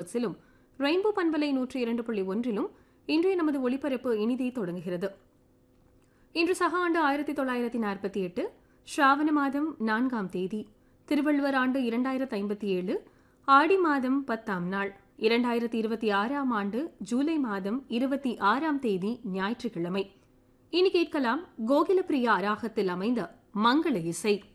ஹெர்ட்ஸிலும் rainbow பண்பலை 102.1 இன்றைய நமது ஒளிபரப்பு இனிதே தொடங்குகிறது. இன்று சக ஆண்டு 1948 ஸ்ராவண மாதம் 4ஆம் தேதி, திருவள்ளுவர் ஆண்டு 2057, ஆடி மாதம் 10ஆம் நாள், 2026ஆம் ஆண்டு ஜூலை மாதம் 26ஆம் தேதி ஞாயிற்றுக்கிழமை. இனி கேட்கலாம் கோகிலப்பிரியா ராகத்தில் அமைந்த மங்கள இசை.